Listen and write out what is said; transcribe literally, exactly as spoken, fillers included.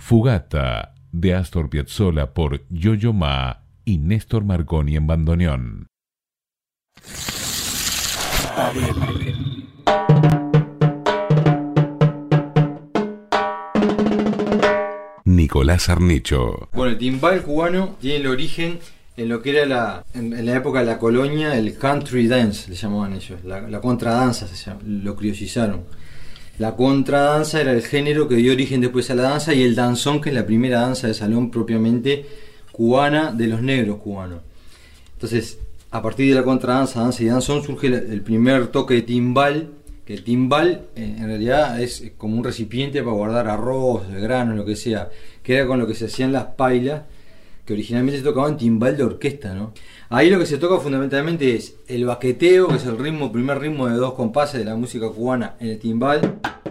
Fugata de Astor Piazzolla por Yo-Yo Ma y Néstor Marconi en bandoneón. Nicolás Arnicho. Bueno, el timbal cubano tiene el origen en lo que era la en, en la época de la colonia, el country dance, le llamaban ellos, la, la contradanza, se llama, lo criollizaron. La contradanza era el género que dio origen después a la danza, y el danzón, que es la primera danza de salón propiamente cubana de los negros cubanos. Entonces, a partir de la contradanza, danza y danzón, surge el primer toque de timbal, que el timbal eh, en realidad es como un recipiente para guardar arroz, granos, lo que sea, que era con lo que se hacían las pailas, que originalmente se tocaban timbal de orquesta, ¿no? Ahí lo que se toca fundamentalmente es el baqueteo, que es el ritmo, primer ritmo de dos compases de la música cubana en el timbal,